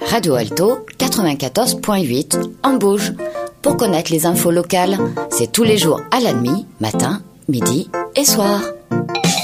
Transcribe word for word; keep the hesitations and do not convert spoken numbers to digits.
Radio Alto quatre-vingt-quatorze point huit en Bauge. Pour connaître les infos locales, c'est tous les jours à la demi, matin, midi et soir.